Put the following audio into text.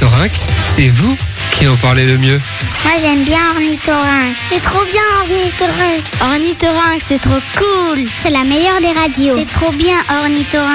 Ornithorynque, c'est vous qui en parlez le mieux. Moi j'aime bien Ornithorynque. C'est trop bien Ornithorynque. Ornithorynque, c'est trop cool. C'est la meilleure des radios. C'est trop bien Ornithorynque.